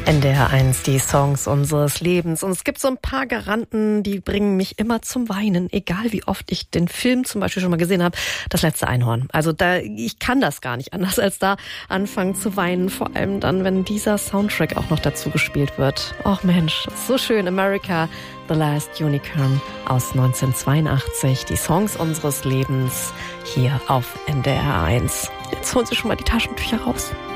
NDR1, die Songs unseres Lebens. Und es gibt so ein paar Garanten, die bringen mich immer zum Weinen, egal wie oft ich den Film zum Beispiel schon mal gesehen habe, Das letzte Einhorn. Also ich kann das gar nicht anders, als da anfangen zu weinen. Vor allem dann, wenn dieser Soundtrack auch noch dazu gespielt wird. Och Mensch, so schön. America, The Last Unicorn aus 1982. Die Songs unseres Lebens hier auf NDR1. Jetzt holen Sie schon mal die Taschentücher raus.